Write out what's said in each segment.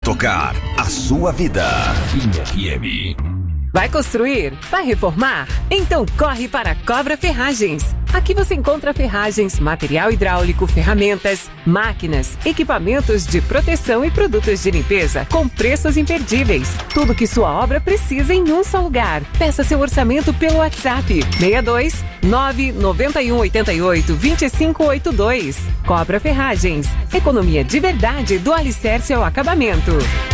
tocar a sua vida. Vinha FM. Vai construir? Vai reformar? Então corre para a Cobra Ferragens. Aqui você encontra ferragens, material hidráulico, ferramentas, máquinas, equipamentos de proteção e produtos de limpeza com preços imperdíveis. Tudo que sua obra precisa em um só lugar. Peça seu orçamento pelo WhatsApp 62 991 88 2582. Cobra Ferragens. Economia de verdade do alicerce ao acabamento.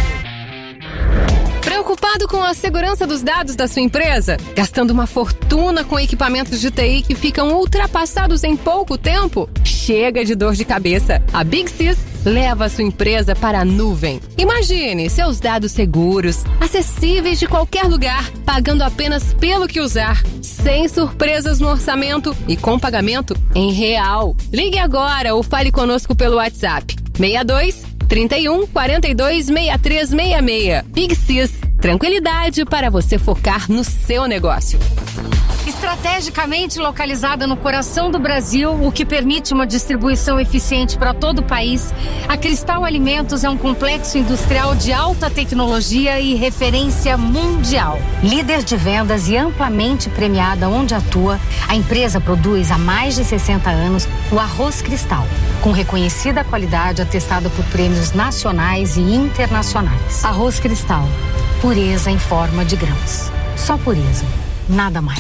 Preocupado com a segurança dos dados da sua empresa? Gastando uma fortuna com equipamentos de TI que ficam ultrapassados em pouco tempo? Chega de dor de cabeça. A Big Sys leva a sua empresa para a nuvem. Imagine seus dados seguros, acessíveis de qualquer lugar, pagando apenas pelo que usar, sem surpresas no orçamento e com pagamento em real. Ligue agora ou fale conosco pelo WhatsApp 62 31 42 63 66. Big Sys, tranquilidade para você focar no seu negócio. Estrategicamente localizada no coração do Brasil, o que permite uma distribuição eficiente para todo o país, a Cristal Alimentos é um complexo industrial de alta tecnologia e referência mundial. Líder de vendas e amplamente premiada onde atua, a empresa produz há mais de 60 anos o arroz Cristal, com reconhecida qualidade atestada por prêmios nacionais e internacionais. Arroz Cristal, pureza em forma de grãos. Só pureza. Nada mais.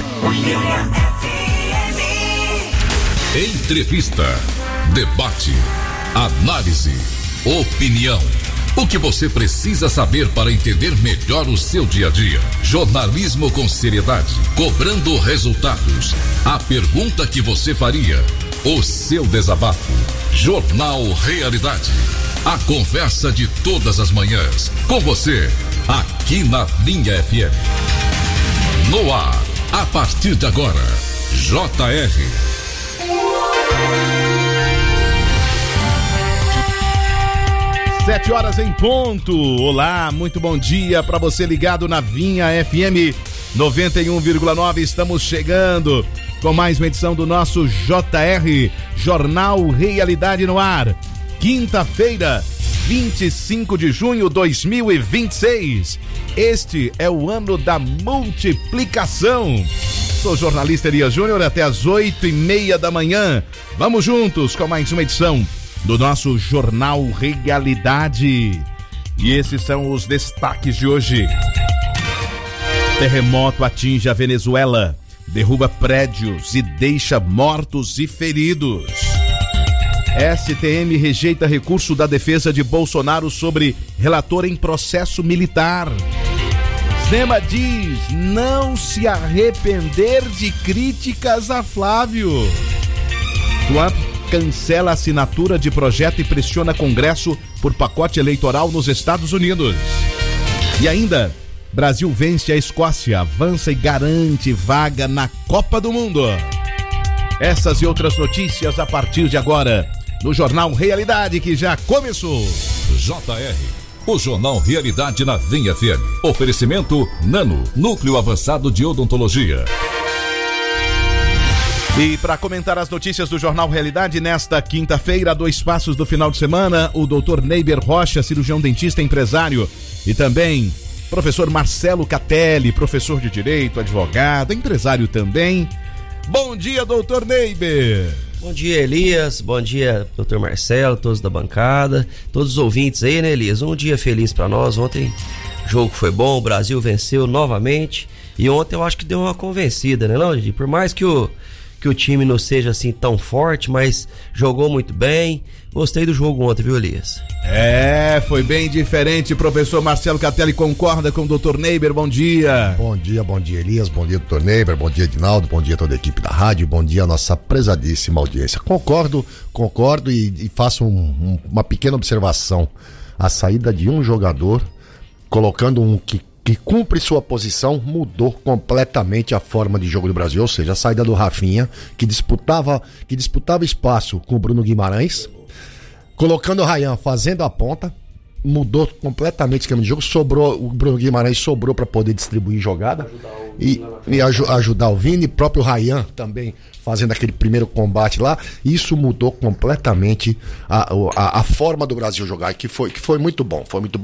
Entrevista, debate, análise, opinião. O que você precisa saber para entender melhor o seu dia a dia. Jornalismo com seriedade, cobrando resultados. A pergunta que você faria. O seu desabafo. Jornal Realidade. A conversa de todas as manhãs. Com você, aqui na Vinha FM. No ar, a partir de agora, JR. 7 horas em ponto. Olá, muito bom dia para você ligado na Vinha FM 91,9. Estamos chegando com mais uma edição do nosso JR, Jornal Realidade no ar. Quinta-feira, 25 de junho de 2026. Este é o ano da multiplicação. Sou o jornalista Elias Júnior até as 8:30 da manhã. Vamos juntos com mais uma edição do nosso Jornal Realidade. E esses são os destaques de hoje. Terremoto atinge a Venezuela, derruba prédios e deixa mortos e feridos. STM rejeita recurso da defesa de Bolsonaro sobre relator em processo militar. Zema diz não se arrepender de críticas a Flávio. Trump cancela a assinatura de projeto e pressiona Congresso por pacote eleitoral nos Estados Unidos. E ainda, Brasil vence a Escócia, avança e garante vaga na Copa do Mundo. Essas e outras notícias a partir de agora, no Jornal Realidade, que já começou. JR, o Jornal Realidade na Vinha FM. Oferecimento Nano, Núcleo Avançado de Odontologia. E para comentar as notícias do Jornal Realidade nesta quinta-feira, a 2 passos do final de semana, o Dr. Neiber Rocha, cirurgião dentista empresário, e também professor Marcelo Catelli, professor de Direito, advogado, empresário também. Bom dia, doutor Neiber. Bom dia, Elias. Bom dia, doutor Marcelo, todos da bancada, todos os ouvintes aí, né, Elias? Um dia feliz para nós. Ontem o jogo foi bom, o Brasil venceu novamente. E ontem eu acho que deu uma convencida, né, não, Didi? Por mais que o time não seja assim tão forte, mas jogou muito bem. Gostei do jogo ontem, viu, Elias? Foi bem diferente. Professor Marcelo Catelli concorda com o doutor Neiber. Bom dia. Bom dia, Elias. Bom dia, doutor Neiber. Bom dia, Edinaldo. Bom dia a toda a equipe da rádio. Bom dia a nossa prezadíssima audiência. Concordo e faço uma pequena observação. A saída de um jogador, colocando um que cumpre sua posição, mudou completamente a forma de jogo do Brasil. Ou seja, a saída do Rafinha, que disputava espaço com o Bruno Guimarães, colocando o Ryan fazendo a ponta, mudou completamente o esquema de jogo. O Bruno Guimarães sobrou para poder distribuir jogada e ajudar o Vini, próprio Ryan também fazendo aquele primeiro combate lá. Isso mudou completamente a forma do Brasil jogar, que foi muito bom.